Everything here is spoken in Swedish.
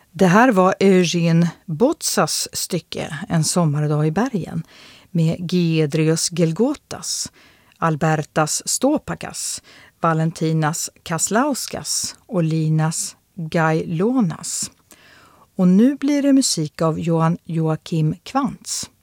Det här var Eugene Botsas stycke En sommardag i bergen med Giedrius Gelgotas, Albertas Stopakas, Valentinas Kaslauskas och Linas Gailonas. Och nu blir det musik av Johan Joakim Kvantz.